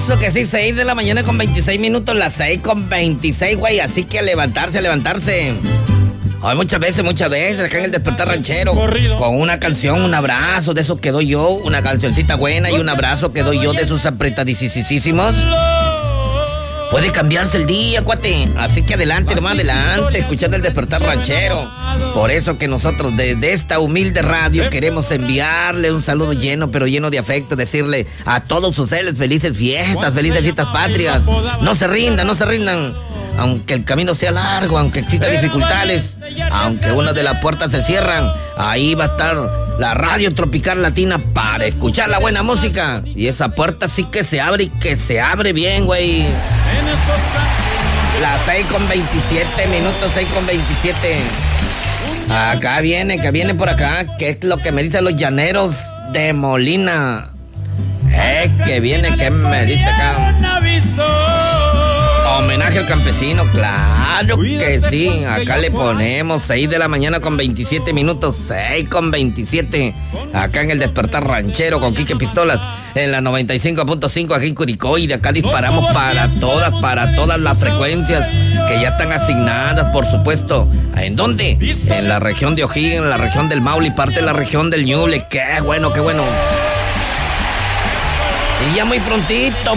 Eso que sí, 6 de la mañana con 26 minutos, las 6 con 26, güey. Así que a levantarse. Ay, muchas veces, acá en el Despertar Ranchero. Con una canción, un abrazo de esos que doy yo, una cancioncita buena y un abrazo que doy yo de esos apretadísimos. Puede cambiarse el día, cuate. Así que adelante, nomás adelante, escuchando el Despertar Ranchero. Por eso que nosotros desde esta humilde radio queremos enviarle un saludo lleno, pero lleno de afecto, decirle a todos ustedes felices fiestas patrias. No se rindan. Aunque el camino sea largo, aunque existan dificultades, aunque una de las puertas se cierran, ahí va a estar la Radio Tropical Latina para escuchar la buena música. Y esa puerta sí que se abre y que se abre bien, güey. Las 6 con 27 minutos, 6 con 27. Acá viene, que viene por acá, que es lo que me dicen los llaneros de Molina. Que viene, que me dice acá. Homenaje al campesino, claro que sí. Acá le ponemos 6 de la mañana con 27 minutos, 6 con 27. Acá en el Despertar Ranchero con Quique Pistolas, en la 95.5 aquí en Curicó. Y de acá disparamos para todas las frecuencias que ya están asignadas, por supuesto. ¿En dónde? En la región de O'Higgins, en la región del Maule y parte de la región del Ñuble. Qué bueno. Y ya muy prontito,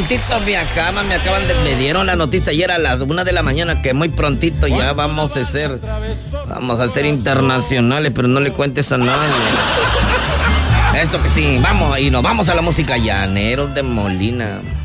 me dieron la noticia ayer a las 1 de la mañana que muy prontito ya vamos a ser internacionales, pero no le cuentes a nadie. Eso que sí, vamos, y nos vamos a la música. Llaneros de Molina.